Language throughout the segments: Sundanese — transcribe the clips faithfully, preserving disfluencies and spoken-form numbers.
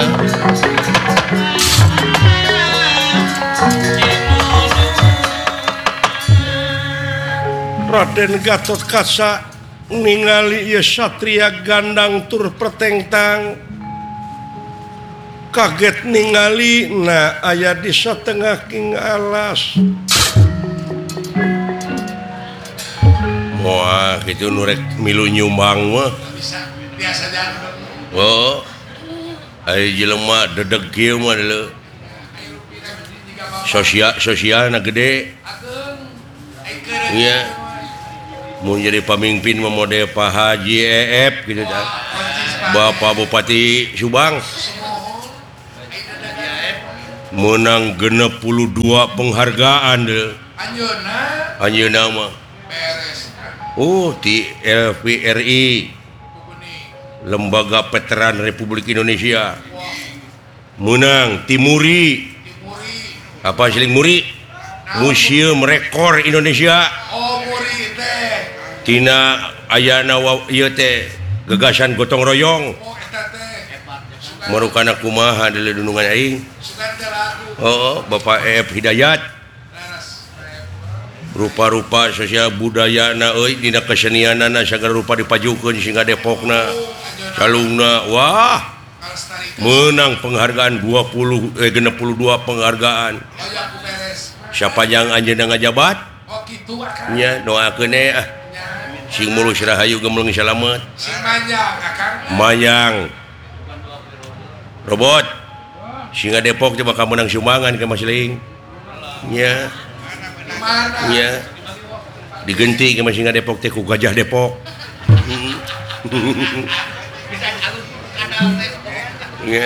Raden Gatot Kaca ningali ieu satria gandang tur pertengtang kaget ningali na aya di satengah king alas. Wah, kitu nu rek milu nyumbang mah. Biasa jangan. Oh. Ai jelema dedeg kieu mah leuh. Sosial sosialna gede. Iya. Mun jadi pamimpin mah model Pak Haji E F gitu tah. Bapak Bupati Subang. Menang genep puluh dua penghargaan deh. Anjeunna. Anjeunna mah. Beres. Oh, di L V R I. Lembaga Veteran Republik Indonesia. Menang Timuri. Apa siling Muri? Museum Rekor Indonesia. Oh, Muri teh. Tina ayana ieu teh gagasan gotong royong. Oh, eta teh. Marukana kumaha deuleu dunungan aing. Oh, Bapak F Hidayat. Rupa-rupa sosial budayana euy dina kesenianana sagala rupa dipajukeun sehingga Depokna. Calungna wah. Menang penghargaan dua puluh eh genep puluh dua penghargaan. Siapa yang anjeunna ngajabat? Oh kitu akang. Nya doakeun eh ah. Sing mulus rahayu gemulung salamet. Sing Mayang akang. Mayang. Robot. Singa Depok coba kamu menang sumbangan ke Masling. Nya. Nya. Digenti ke Singa Depok teh ku Gajah Depok. Nya.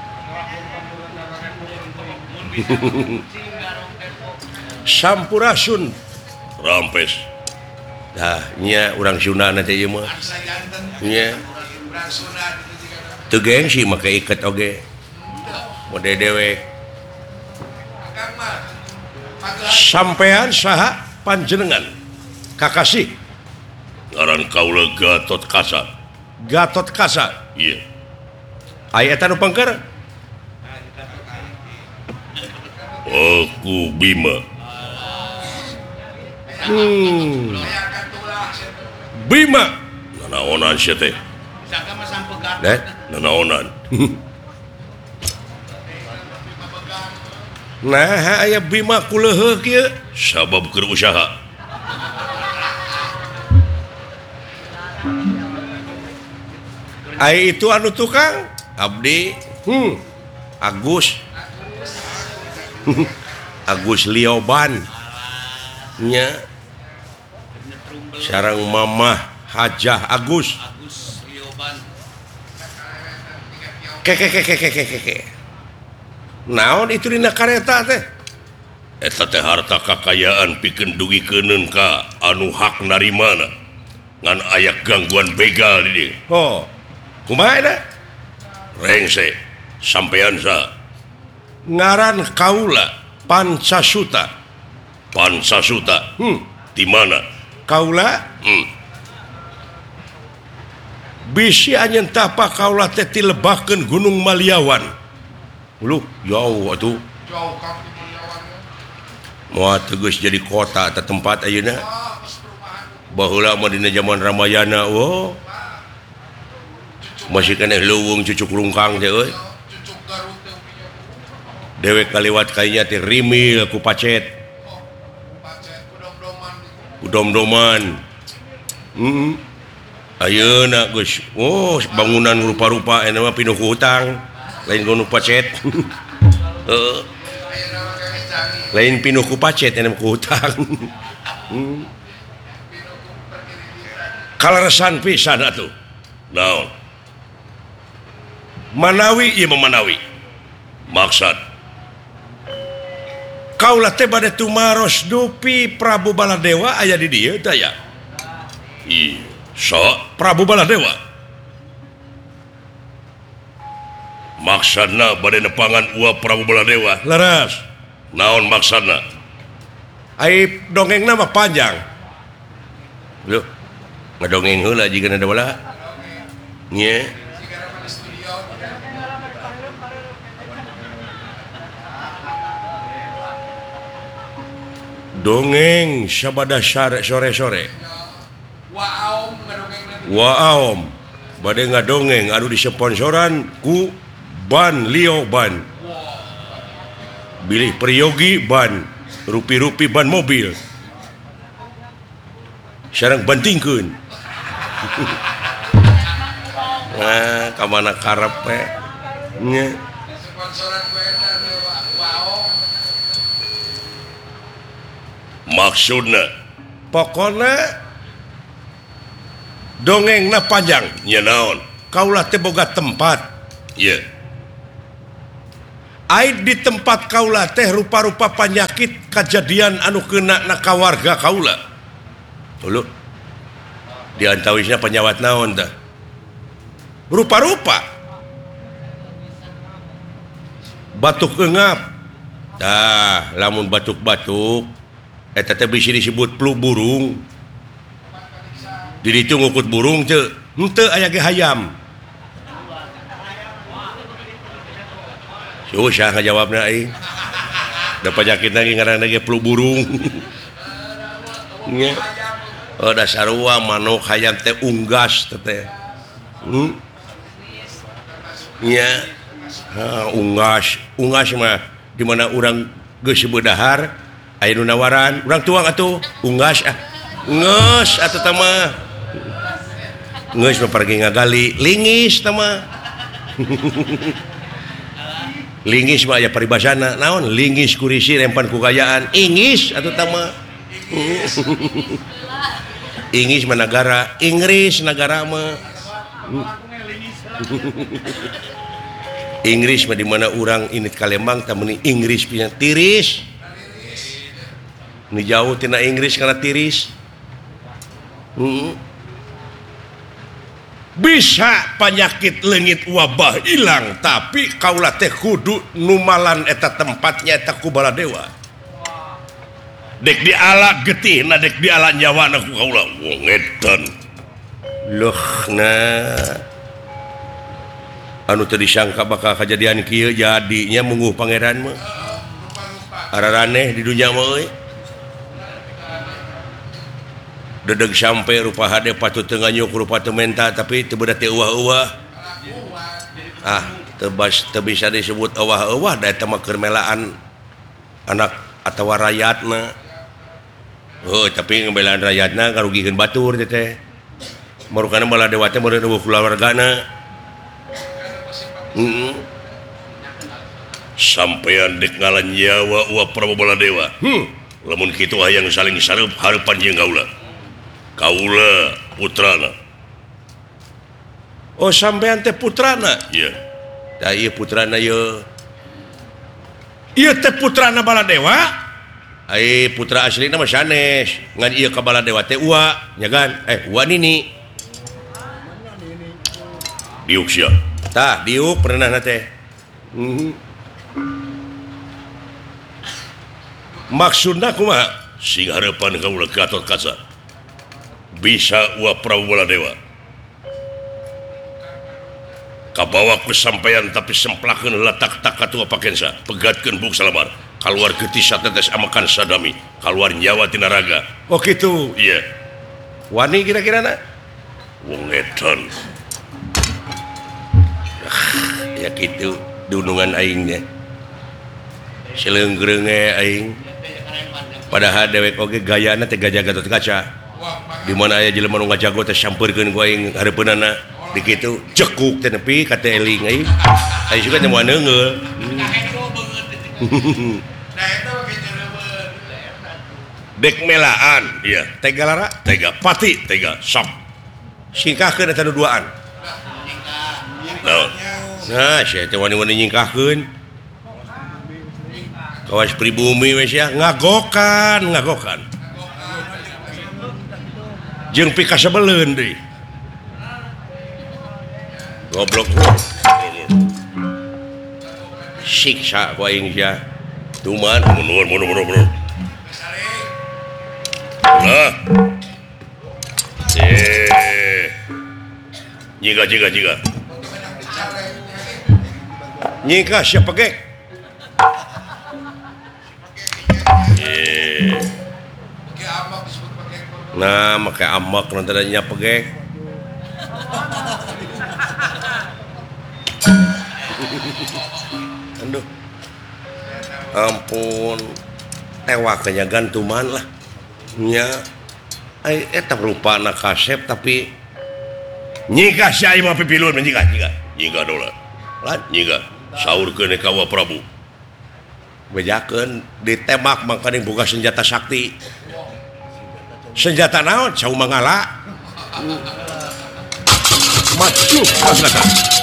Sampurasun Rampes. Dah nya urang Sunda teh ieu mah. Nya. Teu gengsi make iket oge. Mode dewek. Sampean saha panjenengan? Kakasih. Ngaran kaula Gatot Kaca. Gatot Kaca. Iya. Aya eta nu pangker? Aku Bima. Hmm. Bima. Nanaonan sia teh. Deh, nanaonan. Nah, aya Bima kuleuheuk kieu sabab keur usaha. Ai itu anu tukang abdi. Hmm. Agus. Agus Lioban. Nya. Sareng Mamah Hajah Agus. Agus Lioban. Keke keke keke keke. Naon itu dina kareta teh? Eta teh harta kakayaan pikeun dugikeun ka anu hak narimana. Ngan aya gangguan begal di dieu. Oh. Kumaha eta? Rengse. Sampean sa. Ngaran kaula Pancasuta. Pancasuta. Hmm. Di mana? Kaula? Hmm. Bisi anjeun tapa kaula teh ti lebahkeun Gunung Maliawan. Uluh, jauh atuh. Jauh ka Maliawan. Moal tegeus jadi kota atau tempat ayeuna. Baheula mah dina zaman Ramayana, oh. Masih kena leuweung cucuk rungkang teh euy. Dewek kaliwat kainya teh rimil ku pacet. Udom-doman. Heeh. Ayeuna geus oh bangunan rupa-rupa ena mah pinuh ku hutang. Lain gunung pacet. Heeh. Lain pinuh ku pacet ena ku hutang. Hmm. Kaleresan pisan atuh. Naon? Manawi ieu Manawi. Maksud kaula teh bade tumaros dupi Prabu Baladewa aya di dieu tah ya. Ih, so Prabu Baladewa. Maksudna bade nepangan uap Prabu Baladewa. Leres. Naon maksudna? Ai dongengna mah panjang. Loh. Ngadongeng heula jigana da bala. Nya. dongeng sabada sore-sore Waom badai nggak dongeng aduh disponsoran ku ban Leo ban bilih Priyogi ban rupi-rupi ban mobil sekarang bantingkeun nah kamana karepe nya maksudna pokoknya dongengna panjang nya naon kaulah teh boga tempat ya ait di tempat kaulah teh rupa-rupa penyakit kejadian anu kena na kawarga kaula dulu diantawisnya penyawat naon tah rupa-rupa batuk engap dah lamun batuk-batuk eta teh bisa disebut flu burung di ditu ngukut burung teu henteu aya ge hayam susah ngajawabna aing da penyakit lagi ngaranna ge flu burung nya oh da sarua manuk hayam teh unggas teh hmm? nya ha unggas unggas mah di mana urang geus beudahar aya nu nawaran urang tuang atuh unggas ah ngeus atuh tah mah ngeus mah pergi ngagali lingis tah mah lingis mah aya paribasana naon lingis kurisi rempan ku gayaan ingis atuh tah mah ingis mah negara Inggris negara mah Inggris mah di mana urang ini Kalembang tah meuni Inggris punya tiris ini jauh tina Inggris karena tiris hmm. bisa penyakit leungit wabah hilang tapi kaulah teh kudu numalan eta tempatnya eta ku Baladewa dek diala getihna dek diala nyawana ku kaulah wong edan loh nah anu teu disangka bakal kejadian kieu jadinya munguh pangeran mah araraneh di dunya mah euy dedeg sampai rupa hade patut teu nganyuk rupa teu menta tapi teu beuna teu euwah-euwah ah teu bas teu bisa disebut euwah-euwah da eta mah keur melaan anak atawa rakyatna oh tapi ngembelaan rakyatna ngarugikeun batur teh teh marukana Baladewa teh meureun eueuh keluargana Hmm. Sampean dek ngalan nyawa uap Prabu Baladewa hmm. Lamun kitu hayang saling sareup hareupan jeung kaula kaula putrana oh sampean teh putrana iya da ieu putrana ieu ieu teh putrana Baladewa ai putra aslina mah sanes ngan ieu ka Baladewa teh uwa nyagan eh uwa nini diuk sia tah diuk pernah teh mm-hmm. maksudna kumaha sing hareupan kaula Gatot Kaca bisa uap Prabu Baladewa kabawa ku sampean tapi semplakeun letak-tak katua pakensa pegatkeun buk salamar kaluar getih satetes amakan sadami kaluar nyawa tina raga oh kitu iya wani kira-kira na wong edan ya gitu dunungan aingnya silenggrenge aing padahal dewek oge gayana teh gajah Gatot Kaca di mana aya jelema nu ngajago teh sampeurkeun ku aing hareupeunana di kitu cekuk teh nepi ka teh eling aing aing suka teh moal neungeul dek melaan iya tega lara tega pati tega sok singkahkeun eta duaan naon nah saya teh wani-wani nyingkahkeun kawas pribumi we sia ngagokan ngagokan jeung pika sabeleun deui goblok siksa ku aing sia tuman mundur mundur mundur mundur nah eh jiga jiga jiga nyingkah siapa ge eh Nah make ambak nantinya pegek aduh ampun tewaknya gantuman lah nya eta rupa anak kasep tapi nyika si mah pipilun nyika nyika nyika dolar lan nyika saurkeun ka Prabu bejakeun ditembak mangka boga senjata sakti senjata naon cau mangala maju masyarakat